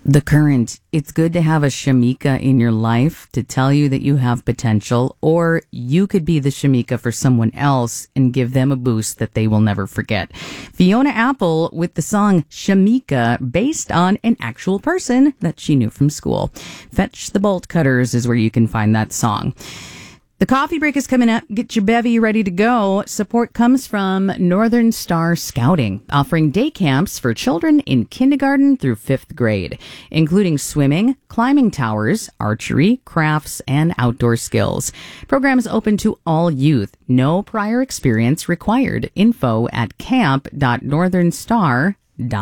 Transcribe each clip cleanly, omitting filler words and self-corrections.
The Current. It's good to have a Shamika in your life to tell you that you have potential, or you could be the Shamika for someone else and give them a boost that they will never forget. Fiona Apple with the song Shamika, based on an actual person that she knew from school. Fetch the Bolt Cutters is where you can find that song. The coffee break is coming up. Get your bevy ready to go. Support comes from Northern Star Scouting, offering day camps for children in kindergarten through 5th grade, including swimming, climbing towers, archery, crafts, and outdoor skills. Program is open to all youth. No prior experience required. Info at camp.northernstar.org.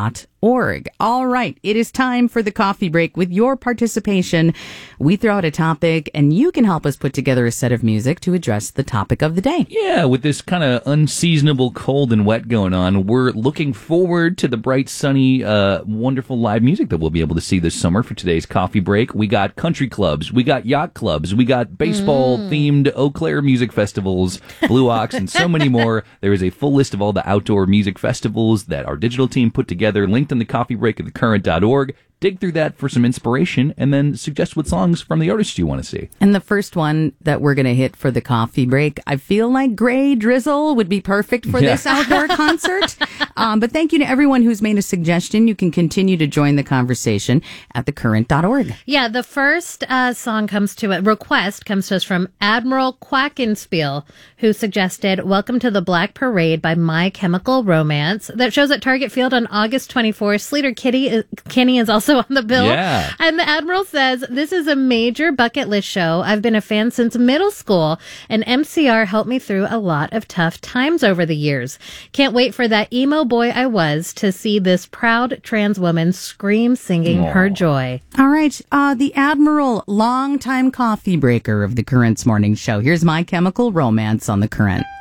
All right, it is time for the coffee break. With your participation, we throw out a topic, and you can help us put together a set of music to address the topic of the day. Yeah, with this kind of unseasonable cold and wet going on, we're looking forward to the bright, sunny, wonderful live music that we'll be able to see this summer for today's coffee break. We got country clubs, we got yacht clubs, we got baseball-themed Eau Claire music festivals, Blue Ox, and so many more. There is a full list of all the outdoor music festivals that our digital team put together, linked in the coffee break at thecurrent.org. Dig through that for some inspiration, and then suggest what songs from the artists you want to see. And the first one that we're going to hit for the coffee break, I feel like Gray Drizzle would be perfect for this outdoor concert. But thank you to everyone who's made a suggestion. You can continue to join the conversation at thecurrent.org. Yeah, the first request comes to us from Admiral Quackenspiel, who suggested Welcome to the Black Parade by My Chemical Romance. That shows at Target Field on August 24th. Sleater Kinney is also on the bill. Yeah. And the Admiral says, this is a major bucket list show. I've been a fan since middle school, and MCR helped me through a lot of tough times over the years. Can't wait for that emo boy I was to see this proud trans woman scream singing her joy. All right. The Admiral, longtime coffee breaker of the Current's morning show. Here's My Chemical Romance on The Current.